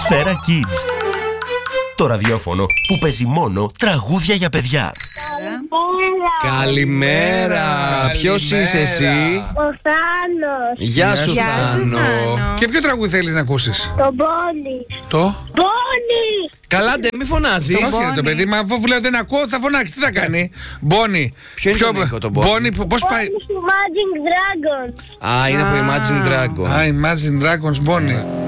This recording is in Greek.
Σφαίρα Kids. Το ραδιόφωνο που παίζει μόνο τραγούδια για παιδιά. Καλημέρα. Ποιος είσαι εσύ? Ο Θάνος. Γεια σου Θάνο. Και ποιο τραγούδι θέλεις να ακούσεις? Το Μπόνι. Το Μπόνι. Καλά, ντε, μη φωνάζεις. Άσχερε το παιδί, μα αφού λέω δεν ακούω θα φωνάξει, τι θα κάνει? Μπόνι. Ποιο είναι το ήχο, το Μπόνι? Μπόνι, πώς πάει? Imagine Dragons. Α, είναι από Imagine Dragon. Α, Imagine Dragons, Μπόνι.